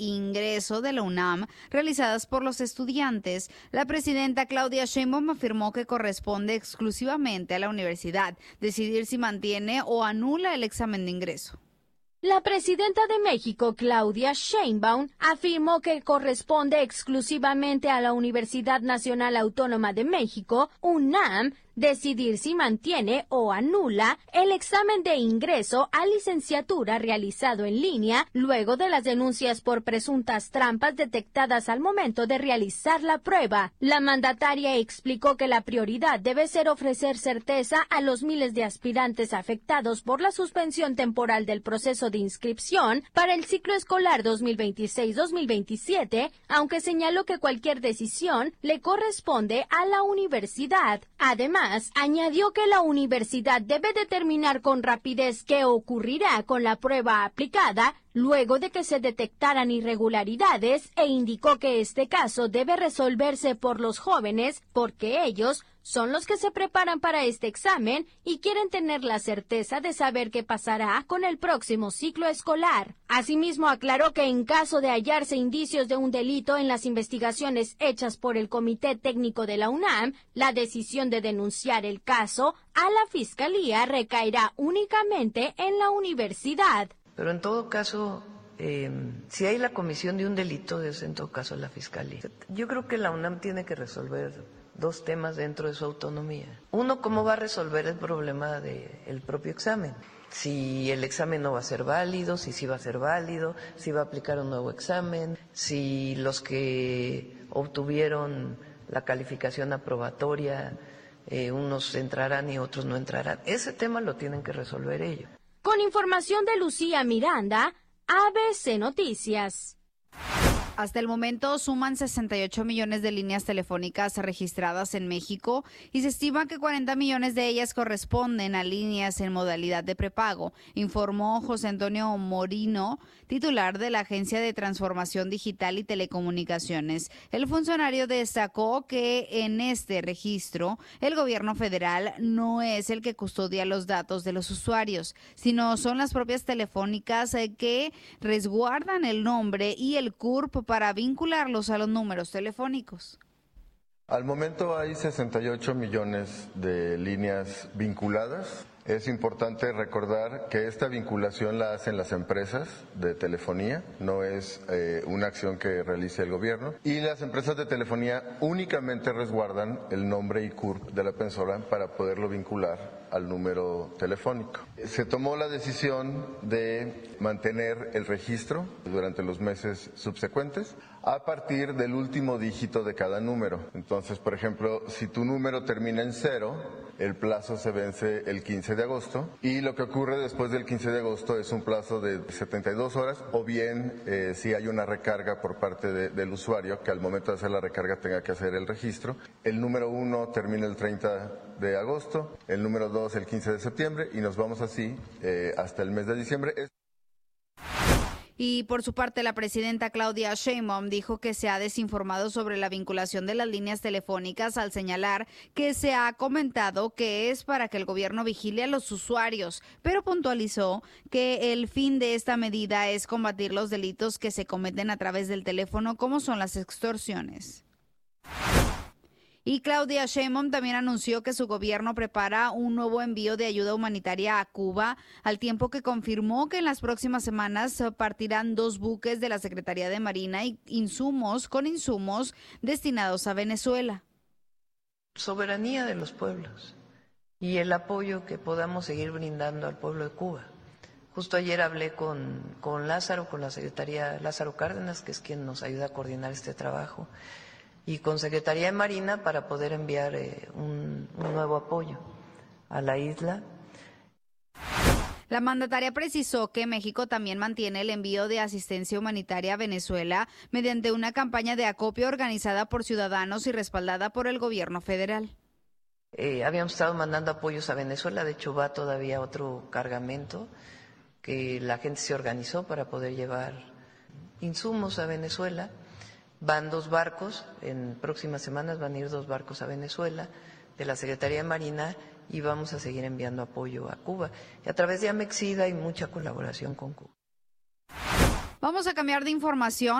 ingreso de la UNAM realizadas por los estudiantes. La presidenta Claudia Sheinbaum afirmó que corresponde exclusivamente a la universidad decidir si mantiene o anula el examen de ingreso. La presidenta de México, Claudia Sheinbaum, afirmó que corresponde exclusivamente a la Universidad Nacional Autónoma de México, UNAM, decidir si mantiene o anula el examen de ingreso a licenciatura realizado en línea luego de las denuncias por presuntas trampas detectadas al momento de realizar la prueba. La mandataria explicó que la prioridad debe ser ofrecer certeza a los miles de aspirantes afectados por la suspensión temporal del proceso de inscripción para el ciclo escolar 2026-2027, aunque señaló que cualquier decisión le corresponde a la universidad. Además, añadió que la universidad debe determinar con rapidez qué ocurrirá con la prueba aplicada luego de que se detectaran irregularidades e indicó que este caso debe resolverse por los jóvenes porque ellos son los que se preparan para este examen y quieren tener la certeza de saber qué pasará con el próximo ciclo escolar. Asimismo, aclaró que en caso de hallarse indicios de un delito en las investigaciones hechas por el Comité Técnico de la UNAM, la decisión de denunciar el caso a la Fiscalía recaerá únicamente en la universidad. Pero en todo caso, si hay la comisión de un delito, es en todo caso la Fiscalía. Yo creo que la UNAM tiene que resolver dos temas dentro de su autonomía. Uno, cómo va a resolver el problema del propio examen. Si el examen no va a ser válido, si sí va a ser válido, si va a aplicar un nuevo examen, si los que obtuvieron la calificación aprobatoria, unos entrarán y otros no entrarán. Ese tema lo tienen que resolver ellos. Con información de Lucía Miranda, ABC Noticias. Hasta el momento suman 68 millones de líneas telefónicas registradas en México y se estima que 40 millones de ellas corresponden a líneas en modalidad de prepago, informó José Antonio Morino, titular de la Agencia de Transformación Digital y Telecomunicaciones. El funcionario destacó que en este registro el gobierno federal no es el que custodia los datos de los usuarios, sino son las propias telefónicas que resguardan el nombre y el CURP para vincularlos a los números telefónicos. Al momento hay 68 millones de líneas vinculadas. Es importante recordar que esta vinculación la hacen las empresas de telefonía, no es una acción que realice el gobierno. Y las empresas de telefonía únicamente resguardan el nombre y CURP de la persona para poderlo vincular al número telefónico. Se tomó la decisión de mantener el registro durante los meses subsecuentes a partir del último dígito de cada número. Entonces, por ejemplo, si tu número termina en 0, el plazo se vence el 15 de agosto y lo que ocurre después del 15 de agosto es un plazo de 72 horas o bien si hay una recarga por parte del usuario que al momento de hacer la recarga tenga que hacer el registro. El número 1 termina el 30 de agosto, el número 2 el 15 de septiembre y nos vamos así hasta el mes de diciembre. Y por su parte, la presidenta Claudia Sheinbaum dijo que se ha desinformado sobre la vinculación de las líneas telefónicas al señalar que se ha comentado que es para que el gobierno vigile a los usuarios, pero puntualizó que el fin de esta medida es combatir los delitos que se cometen a través del teléfono, como son las extorsiones. Y Claudia Sheinbaum también anunció que su gobierno prepara un nuevo envío de ayuda humanitaria a Cuba, al tiempo que confirmó que en las próximas semanas partirán 2 buques de la Secretaría de Marina y insumos destinados a Venezuela. Soberanía de los pueblos y el apoyo que podamos seguir brindando al pueblo de Cuba. Justo ayer hablé con Lázaro, con la Secretaría Lázaro Cárdenas, que es quien nos ayuda a coordinar este trabajo, y con Secretaría de Marina para poder enviar un nuevo apoyo a la isla. La mandataria precisó que México también mantiene el envío de asistencia humanitaria a Venezuela mediante una campaña de acopio organizada por ciudadanos y respaldada por el gobierno federal. Habíamos estado mandando apoyos a Venezuela, de hecho va todavía otro cargamento que la gente se organizó para poder llevar insumos a Venezuela. Van 2 barcos, en próximas semanas van a ir 2 barcos a Venezuela de la Secretaría de Marina y vamos a seguir enviando apoyo a Cuba. Y a través de Amexida hay mucha colaboración con Cuba. Vamos a cambiar de información.